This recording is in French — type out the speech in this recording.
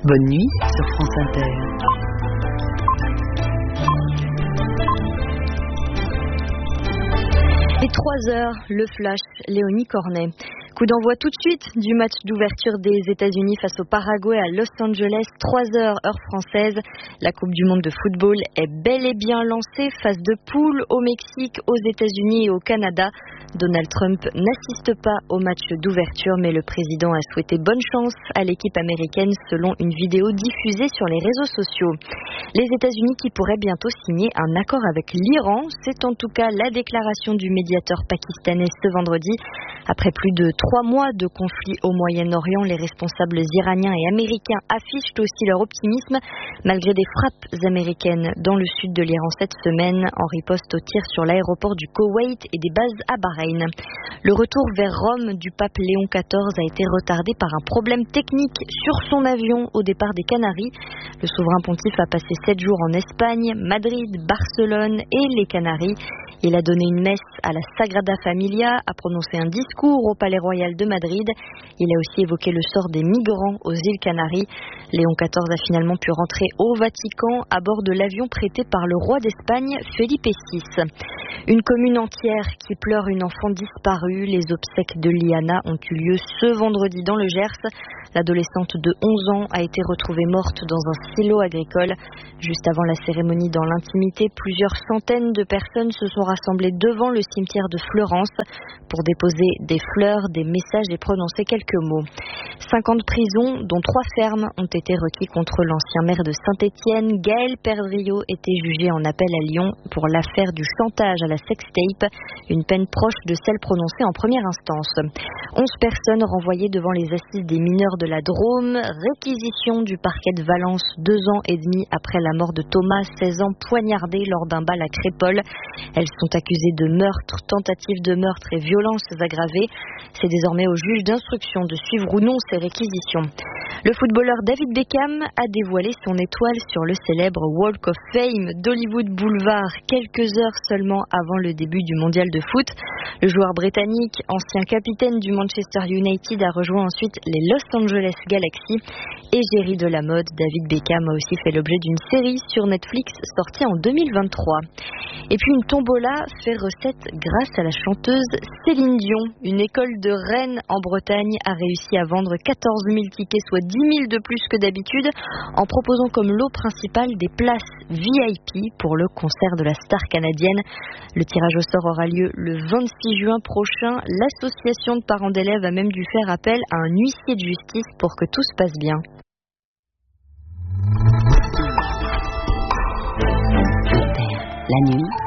Bonne nuit sur France Inter. Et 3h, le flash, Léonie Cornet. Coup d'envoi tout de suite du match d'ouverture des États-Unis face au Paraguay à Los Angeles, 3h heure française. La Coupe du Monde de football est bel et bien lancée, phase de poule au Mexique, aux États-Unis et au Canada. Donald Trump n'assiste pas au match d'ouverture, mais le président a souhaité bonne chance à l'équipe américaine selon une vidéo diffusée sur les réseaux sociaux. Les États-Unis qui pourraient bientôt signer un accord avec l'Iran, c'est en tout cas la déclaration du médiateur pakistanais ce vendredi. Après plus de 3 mois de conflit au Moyen-Orient, les responsables iraniens et américains affichent aussi leur optimisme malgré des frappes américaines dans le sud de l'Iran cette semaine en riposte aux tirs sur l'aéroport du Koweït et des bases à Bahreïn. Le retour vers Rome du pape Léon XIV a été retardé par un problème technique sur son avion au départ des Canaries. Le souverain pontife a passé 7 jours en Espagne, Madrid, Barcelone et les Canaries. Il a donné une messe à la Sagrada Familia, a prononcé un discours au Palais Royal de Madrid. Il a aussi évoqué le sort des migrants aux îles Canaries. Léon XIV a finalement pu rentrer au Vatican à bord de l'avion prêté par le roi d'Espagne, Felipe VI. Une commune entière qui pleure une enfant disparue. Les obsèques de Liana ont eu lieu ce vendredi dans le Gers. L'adolescente de 11 ans a été retrouvée morte dans un silo agricole. Juste avant la cérémonie dans l'intimité, plusieurs centaines de personnes se sont rassemblées devant le cimetière de Fleurance pour déposer des fleurs, des messages et prononcer quelques mots. 50 prisons, dont 3 fermes, ont été requis contre l'ancien maire de Saint-Étienne. Gaël Perdriau était jugé en appel à Lyon pour l'affaire du chantage à la sextape, une peine proche de celle prononcée en première instance. 11 personnes renvoyées devant les assises des mineurs de la Drôme. Réquisition du parquet de Valence 2 ans et demi après la mort de Thomas, 16 ans, poignardé lors d'un bal à Crépol. Elles sont accusées de meurtre, tentative de meurtre et violences aggravées. C'est désormais au juge d'instruction de suivre ou non ces réquisitions. Le footballeur David Beckham a dévoilé son étoile sur le célèbre Walk of Fame d'Hollywood Boulevard quelques heures seulement avant le début du mondial de foot. Le joueur britannique, ancien capitaine du Manchester United, a rejoint ensuite les Los Angeles Galaxy. Égérie de la mode, David Beckham a aussi fait l'objet d'une série sur Netflix sortie en 2023. Et puis une tombola fait recette grâce à la chanteuse Céline Dion. Une école de Rennes en Bretagne a réussi à vendre 14 000 tickets, soit 10 000 de plus que d'habitude, en proposant comme lot principal des places VIP pour le concert de la star canadienne. Le tirage au sort aura lieu le 26 juin prochain. L'association de parents d'élèves a même dû faire appel à un huissier de justice pour que tout se passe bien. La nuit,